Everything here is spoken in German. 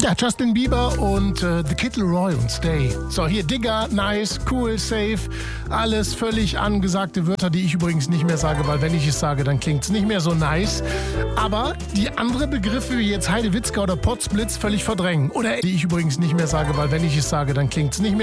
Ja, Justin Bieber und The Kid Laroi und Stay. So, hier Digger, nice, cool, safe. Alles völlig angesagte Wörter, die ich übrigens nicht mehr sage, weil wenn ich es sage, dann klingt es nicht mehr so nice. Aber die andere Begriffe wie jetzt Heidewitzka oder Potzblitz völlig verdrängen. Oder die ich übrigens nicht mehr sage, weil wenn ich es sage, dann klingt es nicht mehr